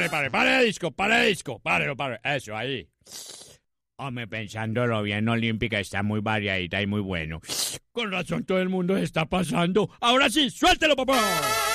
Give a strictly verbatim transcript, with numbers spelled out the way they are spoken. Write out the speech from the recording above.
pare, pare, pare de disco, pare de disco, pare, pare, eso, ahí. Hombre, pensándolo bien, Olímpica está muy variadita y muy bueno. Con razón todo el mundo se está pasando. Ahora sí, suéltelo, papá.